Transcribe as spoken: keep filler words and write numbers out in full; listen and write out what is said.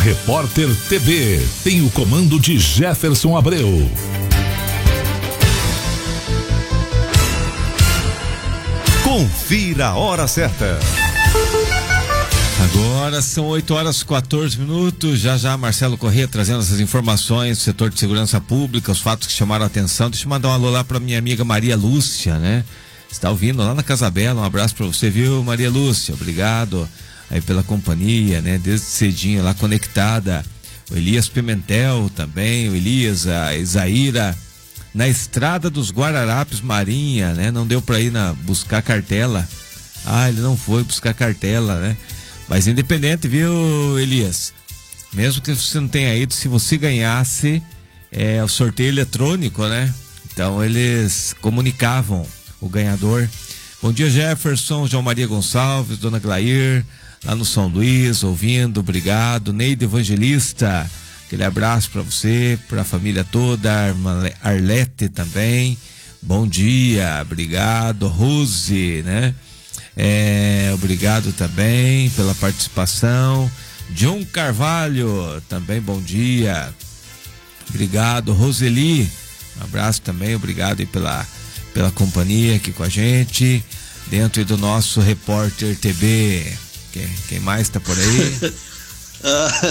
Repórter T V tem o comando de Jefferson Abreu. Confira a hora certa. Agora são oito horas e quatorze minutos. Já já Marcelo Corrêa trazendo essas informações do setor de segurança pública, os fatos que chamaram a atenção. Deixa eu mandar um alô lá pra minha amiga Maria Lúcia, né? Está ouvindo lá na Casa Bela. Um abraço pra você, viu, Maria Lúcia? Obrigado aí pela companhia, né? Desde cedinho lá conectada. O Elias Pimentel também, o Elias, a Isaíra, na estrada dos Guararapes Marinha, né? Não deu pra ir na, buscar cartela. Ah, ele não foi buscar cartela, né? Mas independente, viu, Elias? Mesmo que você não tenha ido, se você ganhasse é, o sorteio eletrônico, né? Então eles comunicavam o ganhador. Bom dia, Jefferson, João Maria Gonçalves, Dona Glair, lá no São Luís, ouvindo, obrigado. Neide Evangelista, aquele abraço para você, para a família toda, a irmã Arlete também. Bom dia, obrigado. Rose, né? É, obrigado também pela participação. John Carvalho, também bom dia. Obrigado. Roseli, um abraço também, obrigado aí pela, pela companhia aqui com a gente, dentro do nosso Repórter T V. Quem, quem mais tá por aí?